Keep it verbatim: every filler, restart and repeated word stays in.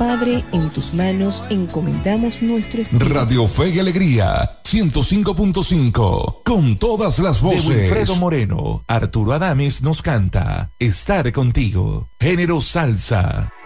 Padre, en tus manos encomendamos nuestro espíritu. Radio Fe y Alegría, ciento cinco punto cinco, con todas las voces. De Wilfredo Moreno, Arturo Adames nos canta Estar Contigo, género salsa.